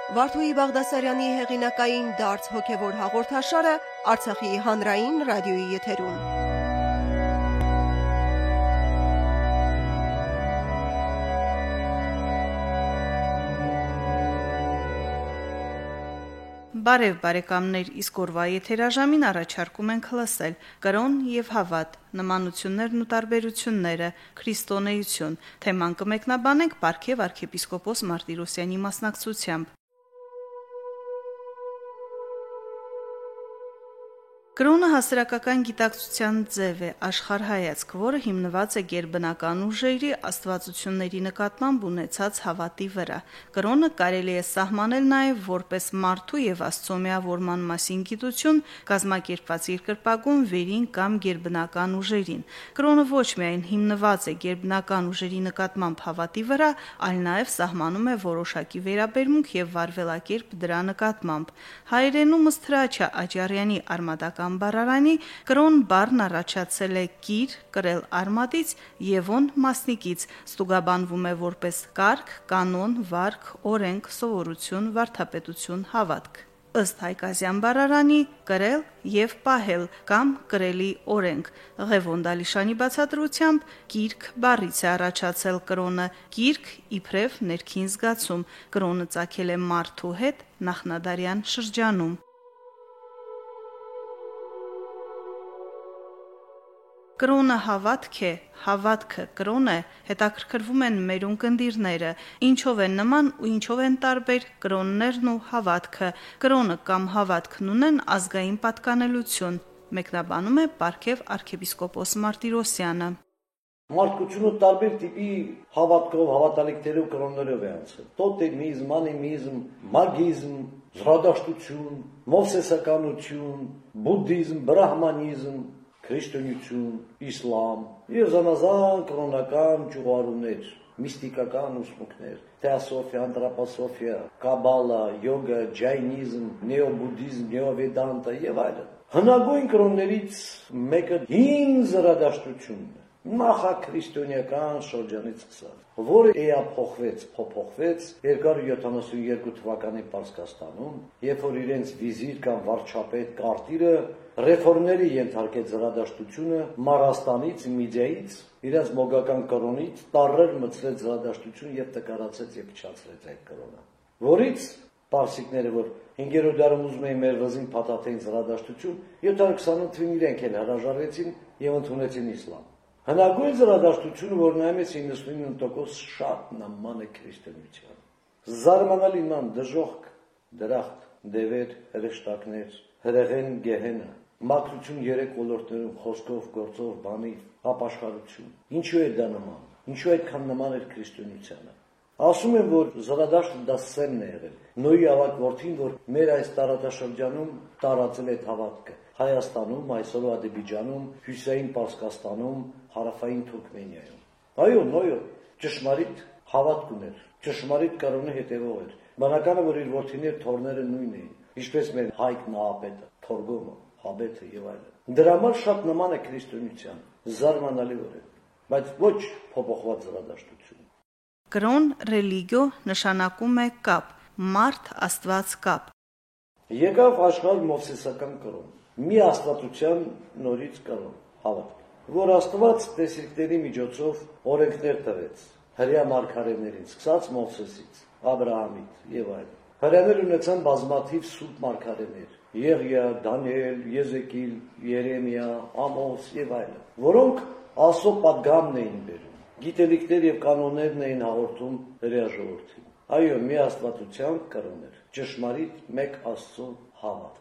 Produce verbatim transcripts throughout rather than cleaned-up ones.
Վարդուհի Բաղդասարյանի հեղինակային դարձ հոգևոր հաղորդաշարը Արցախի հանրային ռադիոյի եթերում։ Բարև բարեկամներ, իսկ օրվա եթերաժամին առաջարկում ենք լսել կրոն եւ հավատ, նմանություններն ու տարբերությունները, քրիստոնեություն։ Թեման կմեկնաբանենք Պարքև arczepiskopos Մարտիրոսյանի մասնակցությամբ։ Կրոնը հասարակական գիտակցության ձև է, աշխարհայացք, որը հիմնված է գերբնական ուժերի աստվածությունների նկատմամբ ունեցած հավատի վրա։ Կրոնը կարելի է սահմանել նաև որպես մարդու եւ Աստծո միավորման մասին գիտություն, կազմակերպված երկրպագուն վերին կամ գերբնական ուժերին։ Կրոնը ոչ միայն հիմնված է գերբնական ուժերի նկատմամբ հավատի վրա, այլ նաև սահմանում է որոշակի վերաբերմունք եւ վարվելակերպ դրա նկատմամբ։ Հայերենում ըստ Հրաչյա Աճարյանի արմատական բառարանի կրոն բառն առաջացել է կիր, կրել արմատից եւ on մասնիկից, ստուգաբանվում է որպես կարգ, կանոն, վարք, օրենք, սովորություն, վարդապետություն, հավատք։ Ըստ Հայկազյան բառարանի կրել եւ պահել կամ կրելի օրենք։ Ղևոն Դալիշանի բացատրությամբ գիրք բառից է առաջացել կրոնը, գիրք իբրև ներքին զգացում։ Կրոնը ծագել է մարդու հետ նախնադարյան շրջանում։ Կրոնը հավատք է, հավատքը կրոն է, հետաքրքրվում են մեր ունկնդիրները, ինչով են նման ու ինչով են տարբեր կրոններն ու հավատքը, կրոնը կամ հավատքն ունեն ազգային պատկանելություն, մեկնաբանում է Պարքև arczepiskopos Մարտիրոսյանը։ Մարդկությունը տարբեր տիպի հավատքով, հավատալիքներով, կրոններով է անցել։ Տոտեմիզմ, անիմիզմ, մագիզմ, զրադաշտություն, մովսեսականություն, բուդդիզմ, բրահմանիզմ, քրիստոնեություն, իսլամ եւ զանազան կրոնական ճյուղարումներ, միստիկական ուսմունքներ, թեոսոֆիա, անտրոպոսոֆիա, կաբալա, յոգա, ջայնիզմ, նեոբուդդիզմ, նեովեդանտա եւ այլն։ Հնագույն կրոններից մեկը հին զրադաշտությունն է, նախաքրիստոնեական շրջանից սկսած, որը էափոխվեց, փոփոխվեց երկար յոթանասունյոթ թվականի Պարսկաստանում, երբ որ իրենց վիզիր կամ վարչապետ Կարտիրը ռեֆորմների ենթարկեց զրադաշտությունը Մարաստանից, Միդիայից, իրենց մոգական կրոնից տարրեր մտցրեց զրադաշտություն եւ տկարացեց եւ փչացրեց այդ կրոնը, որից պարսիկները, որ հինգերորդ դարում ուզում էին մեր վզին փաթաթեին զրադաշտություն, յոթ հարյուր քսանութ թվին իրենք էլ հրաժարվեցին եւ ընդունեցին իսլամ։ Հնագույն զրադաշտությունը, որ նայում է իննսունինը տոկոս շատ նման է քրիստոնեության։ Զարմանալի նման դժոխք, դրախտ, դևեր, հրեշտակներ, հրեղեն, գեհենը, մաքրություն երեք ոլորտներում, խոսքով, գործով, բանից, ապաշխարություն։ Ինչու է դա նման։ Ինչու այդքան նման էր քրիստոնեությանը։ Ասում են, որ զրադաշտը դա սերն է եղել։ Նոյի ավակ որդին, որ մեր այս տարածաշրջանում տարածել է հավատքը։ Հայաստանում, այսօր Ադրբեջանում, Հյուսիսային Պարսկաստանում, Հարավային Թուրքմենիայում։ Այո, նոյը ճշմարիտ հավատք ուներ, ճշմարիտ կրոնի հետևող էր։ Բանականը, որ իր որդիներ թորները նույնն էին, ինչպես մեր Հայկ Նահապետը, Թորգոմը, Հաբեթը եւ այլն։ Դրա համար շատ նման է քրիստոնեության, զարմանալիորեն, բայց ոչ փոփոխված զրադաշտություն։ Կրոն, ռելիգիո նշանակում է կապ, մարդ աստված կապ։ Եկավ աշխարհ մովսեսական կրոն, մի աստվածության նորից կրոն, հավատք, որ Աստված տեսիլքների միջոցով օրենքներ տվեց հրեա մարգարեներին, սկսած Մովսեսից, Աբրահամից եւ այլն։ Հրեաներ ունեցան բազմաթիվ սուրբ մարգարեներ՝ Եղիա, Դանիել, Եզեկիել, Երեմիա, Ամոս եւ այլն, որոնք Աստծո պատգամն էին բերում, գիտելիքներ եւ կանոններն էին հաղորդում հրեա ժողովրդին։ Այո, մի աստվածության կրոն էր, ճշմարիտ մեկ Աստծո հավատք։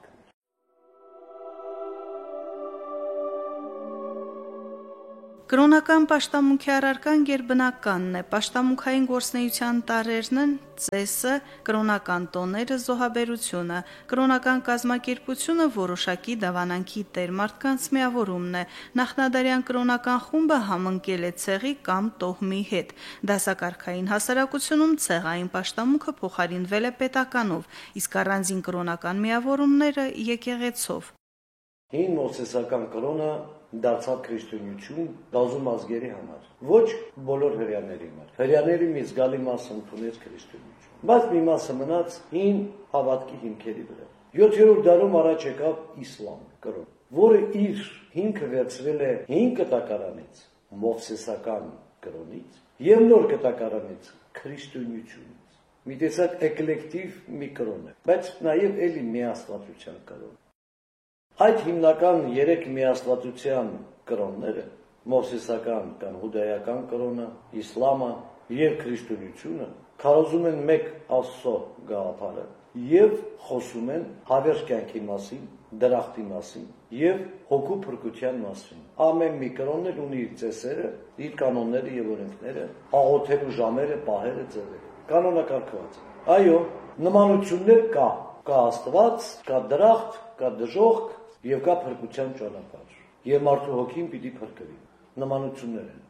Կրոնական պաշտամունքի առարկան գերբնականն է, պաշտամունքային գործնեության տարրերն են ծեսը, կրոնական տոները, զոհաբերությունը, կրոնական կազմակերպությունը որոշակի դավանանքի տեր մարդկանց միավորումն է, նախնադարյան կրոնական խումբը համընկել է ցեղի կամ տոհմի հետ, դասակարգային հասարակությունում ցեղային պաշտամունքը փոխարինվել է պետականով, իսկ առանձին կրոնական միավորումները եկեղեցով։ Հին մովսեսական կրոնը դարձավ քրիստոնեություն բազում ազգերի համար, ոչ բոլոր հրեաների համար։ Հրեաների մի զգալի մասը ընդունեց քրիստոնեություն։ բայց մի մասը մնաց հին հավատքի հիմքերի վրա։ յոթերորդ դարում առաջ եկավ իսլամ կրոն, որը իր հիմքը վերցրել է հին կտակարանից, մովսեսական կրոնից եւ նոր կտակարանից, քրիստոնեությունից։ Մի տեսակ էկլեկտիվ մի կրոն է, բայց նաեւ էլի միաստվածության կրոն։ Այդ հիմնական երեք միաստվածության կրոնները, մովսեսական կամ հուդայական կրոնը, իսլամը եւ քրիստոնեությունը, քարոզում են մեկ Աստծո գաղափարը եւ խոսում են հավերժ կյանքի մասին, դրախտի մասին եւ հոգու փրկության մասին։ Ամեն մի կրոն էլ ունի իր ծեսերը, իր կանոնները եւ օրենքները, աղոթելու ժամերը, պահերը, ձևերը։ Կանոնակարգված։ Այո, նմանություններ կա, կա Աստված, կա դրախտ, կա դժոխք եւ կա փրկության ճանապարհ։ Եվ մարդու հոգին պիտի փրկվի։ Նմանություններ են։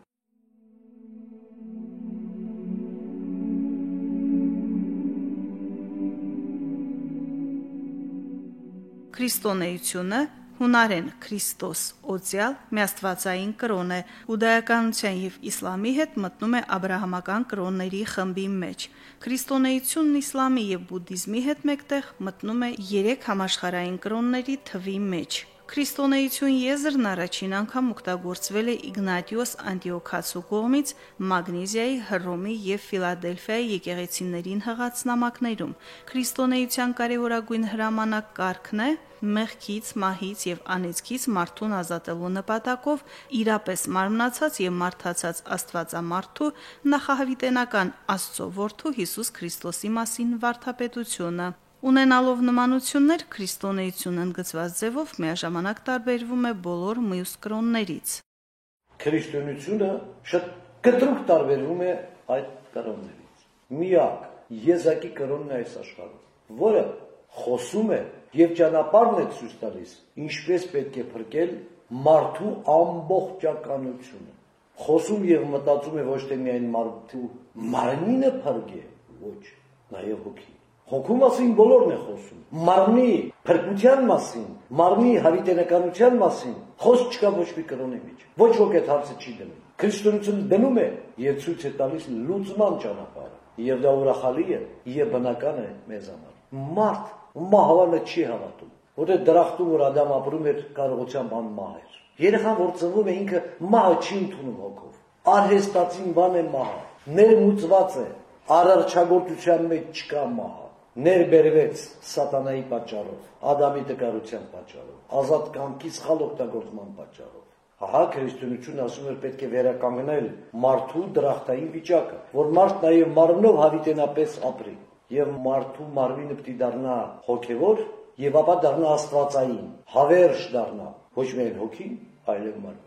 Քրիստոնեությունը հունարեն Քրիստոս օծյալ միաստվածային կրոն է, հուդայականության եւ իսլամի հետ մտնում է աբրահամական կրոնների խմբի մեջ։ Քրիստոնեությունն իսլամի եւ բուդդիզմի հետ մեկտեղ մտնում է երեք համաշխարհային կրոնների թվի մեջ։ Քրիստոնեություն եզրն առաջին անգամ օգտագործվել է Իգնատիոս Անտիոքացու կողմից Մագնեզիայի, Հռոմի եւ Ֆիլադելֆիայի եկեղեցիներին հղած նամակներում։ Քրիստոնեության կարևորագույն հրամանակ կարգն է մեղքից, մահից եւ անեծքից մարդուն ազատելու նպատակով իրապես մարմնացած եւ մարդացած Աստվածամարդու նախահավիտենական Աստծո որդու Հիսուս Քրիստոսի մասին վարդապետությունը։ Ունենալով նմանություններ, քրիստոնեությունն ընդգծված ձևով միաժամանակ տարբերվում է բոլոր մյուս կրոններից։ Քրիստոնեությունը շատ կտրուկ տարբերվում է այդ կրոններից։ Միակ եզակի կրոնն է այս աշխարհում, որը խոսում է եւ ճանապարհն է ցույց տալիս, ինչպես պետք է փրկել մարդու ամբողջականությունը։ Խոսում եւ մտածում է ոչ թե միայն մարդու մարմինը փրկե, ոչ, նաեւ հոգին։ Հոգու մասին բոլորն է խոսում։ Մարմնի փրկության մասին, մարմնի հավիտենականության մասին խոսք չկա ոչ մի կրոնի մեջ։ Ոչ ոք այդ հարցը չի դնում։ Քրիստոնեությունը դնում է եւ ցույց է տալիս լուծման ճանապարհը։ Եվ դա ուրախալի է եւ բնական է մեզ համար։ Մարդ մահվանը չի հավատում, որտեղ դրախտում որ Ադամ ապրում էր կարողությամբ անմահ էր։ Երեխան որ ծնվում է ինքը մահը չի ընդունում հոգով։ Արհեստացին բան է մահը, ներմուծված է, արարչագործության մեջ չկա մահը։ Ներբերվեց սատանայի պատճառով, Ադամի տկարության պատճառով, ազատ կամքի սխալ օգտագործման պատճառով։ Ահա քրիստոնեությունը ասում է պետք է վերականգնել մարդու դրախտային վիճակը, որ մարդ նաև մարմնով հավիտենապես ապրի, եւ մարդու մարմինը պիտի դառնա հոգեվոր եւ ապա դառնա աստվածային, հավերժ դառնա, ոչ միայն հոգին, այլև մարմինը։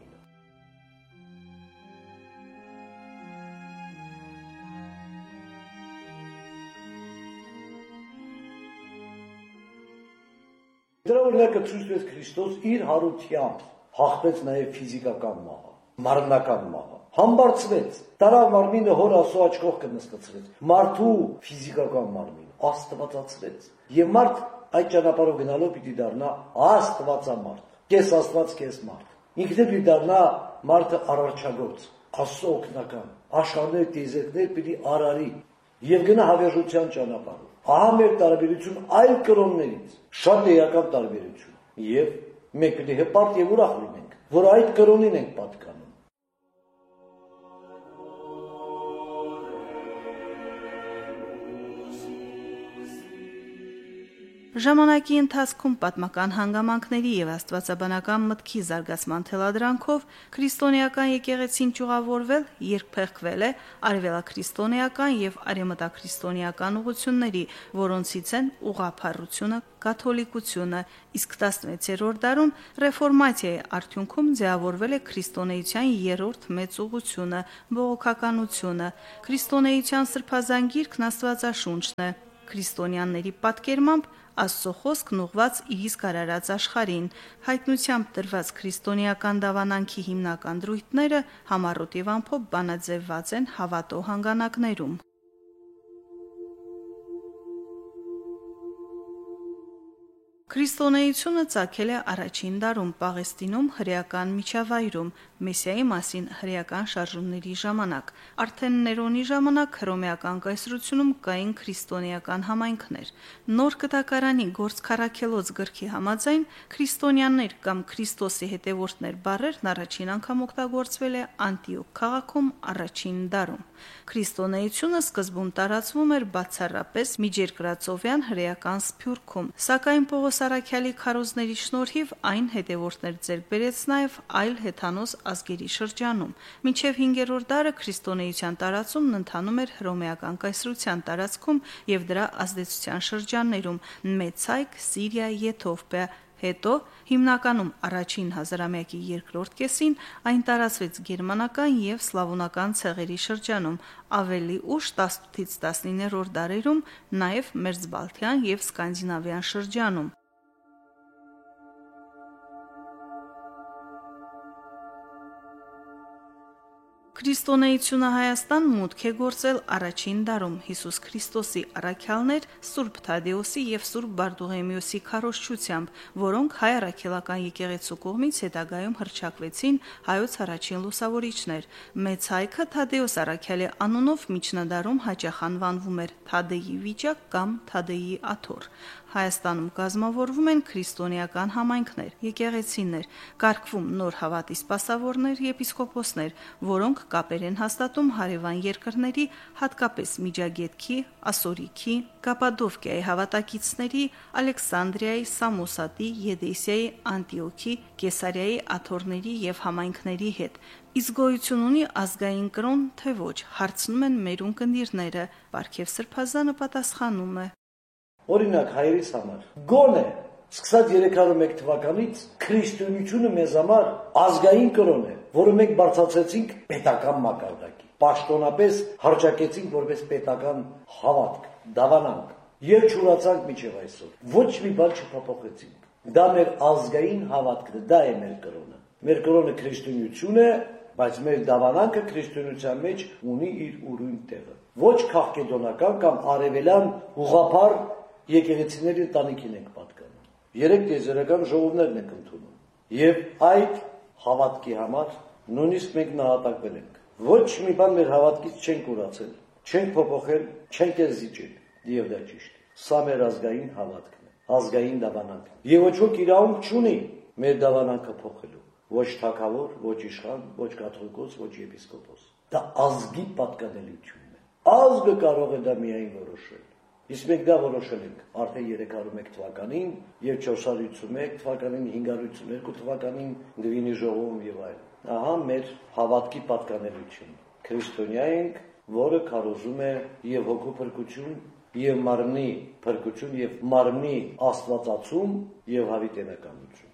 Դրա օրինակը ցույց տվեց Քրիստոս իր հարությամբ հաղթեց նաև ֆիզիկական մահը, մարմնական մահը, համբարձվեց, տարավ մարմինը հոր Աստծո աջ կողքը նստեցրեց, մարդու ֆիզիկական մարմին աստվածացրեց, եւ մարդ այդ ճանապարհով գնալով պիտի դառնա աստվածամարդ, կես աստված, կես մարդ։ Ինքն էլ պիտի դառնա մարդը արարչագործ, Աստծո օգնական, աշխարհների տիեզերքներ պիտի արարի եւ գնա հավերժության ճանապարհով։ Ահա մեր տարբերություն այլ կրոններից, շատ էական տարբերություն, եւ մենք պիտի հպարտ եւ ուրախ լինենք, որ այդ կրոնին ենք պատկանում։ Ժամանակի ընթացքում պատմական հանգամանքների եւ աստվածաբանական մտքի զարգացման թելադրանքով քրիստոնեական եկեղեցին ճյուղավորվել, երկփեղկվել է արևելաքրիստոնեական եւ արևմտաքրիստոնեական ուղղությունների, որոնցից են ուղղափառությունը, կաթոլիկությունը, իսկ տասնվեցերորդ դարում ռեֆորմացիայի արդյունքում ձևավորվել է քրիստոնեության երրորդ մեծ ուղղությունը՝ բողոքականությունը։ Քրիստոնեության սրբազան գիրքն Աստվածաշունչն է։ Քրիստոնյաների պատկերմամբ Աստծո խոսքն ուղված իր իսկ արարած աշխարհին, հայտնությամբ դրված քրիստոնեական դավանանքի հիմնական դրույթները համառոտ եւ ամփոփ բանաձևված են հավատո հանգանակներում։ Քրիստոնեությունը ծագել է առաջին դարում Պաղեստինում հրեական միջավայրում, Մեսիայի մասին հրեական շարժումների ժամանակ։ Արդեն Ներոնի ժամանակ հռոմեական կայսրությունում կային քրիստոնեական համայնքներ։ Նոր Կտակարանի Գործքարաքելոց գրքի համաձայն քրիստոնյաներ կամ Քրիստոսի հետևորդներ բառերն առաջին անգամ օգտագործվել է Անտիոք քաղաքում առաջին դարում։ Քրիստոնեությունը սկզբում տարածվում էր բացառապես միջերկրածովյան հրեական Սփյուռքում, սակայն Պողոս Առաքյալի քարոզների շնորհիվ այն հետևորդներ ձեռք բերեց նաև այլ հեթանոս ազգերի շրջանում։ Մինչև հինգերորդ դարը քրիստոնեության տարածումն ընթանում էր հռոմեական կայսրության տարածքում եւ դրա ազդեցության շրջաններում՝ Մեծայք, Սիրիա, Եթովպիա։ Հետո հիմնականում առաջին հազարամյակի երկրորդ կեսին այն տարածվեց գերմանական եւ սլավոնական ցեղերի շրջանում, ավելի ուշ տասնութից տասնիններորդ դարերում նաեւ Մերձբալթյան եւ Սկանդինավյան շրջանում։ Քրիստոնեությունը Հայաստան մուտք է գործել առաջին դարում Հիսուս Քրիստոսի առաքյալներ Սուրբ Թադեոսի եւ Սուրբ Բարդուղեմիոսի քարոզչությամբ, որոնք հայ առաքելական եկեղեցու կողմից հետագայում հռչակվեցին հայոց առաջին լուսավորիչներ։ Մեծ հայքը Թադեոս առաքյալի անունով միջնադարում հաճախ անվանվում էր Թադեի վիճակ կամ Թադեի աթոռ։ Հայաստանում կազմավորվում են քրիստոնեական համայնքներ, եկեղեցիներ, կարգվում նոր հավատի սպասավորներ, եպիսկոպոսներ, որոնք կապեր են հաստատում հարևան երկրների, հատկապես Միջագետքի, Ասորիքի, Կապադովկիայի հավատակիցների, Ալեքսանդրիայի, Սամոսատի, Եդեսիայի, Անտիոքի, Կեսարիայի աթոռների եւ համայնքների հետ։ Իսկ գոյություն ունի ազգային կրոն, թե ոչ, հարցնում են մեր ունկնդիրները։ Պարքև Սրբազանը պատասխանում է. Օրինակ հայերիս համար գոնե սկսած երեք հարյուր մեկ թվականից քրիստոնեությունը մեզ համար ազգային կրոն է, որը մենք բարձրացրեցինք պետական մակարդակի, պաշտոնապես հռչակեցինք որպես պետական հավատք, դավանանք եւ չուրացանք մինչեւ այսօր։ Ոչ մի բան չփոփոխեցինք։ Դա մեր ազգային հավատքն է, դա է մեր կրոնը։ Մեր կրոնը քրիստոնեություն է, բայց մեր դավանանքը քրիստոնեության մեջ ունի իր ուրույն տեղը։ Ոչ քաղաքեդոնական կամ արևելյան ուղղափառ եկեղեցիների ընտանիքին ենք պատկանում։ Երեք տիեզերական ժողովներն ենք ընդունում։ Եվ այդ հավատքի համար նույնիսկ մենք նահատակվել ենք։ Ոչ մի բան մեր հավատքից չենք ուրացել, չենք փոփոխել, չենք էլ զիջել։ Եվ դա ճիշտ է։ Սա մեր ազգային հավատքն է, ազգային դավանանքն է։ Եվ ոչ ոք իրավունք չունի մեր դավանանքը փոխելու։ Ոչ թագավոր, ոչ իշխան, ոչ կաթողիկոս, ոչ եպիսկոպոս։ Դա ազգի պատկանելիությունն է։ Ազգը կարող է դա միայն որոշել։ Իսկ մենք դա որոշել ենք արդեն երեք հարյուր մեկ թվականին եւ չորս հարյուր ութսունմեկ թվականին, հինգ հարյուր ութսուներկու թվականին Դվինի ժողովում եւ այլն։ Ահա մեր հավատքի պատկանելությունը։ Քրիստոնյա ենք, որը քարոզում է եւ հոգու փրկություն, եւ մարմնի փրկություն, եւ մարմնի աստվածացում եւ հավիտենականություն։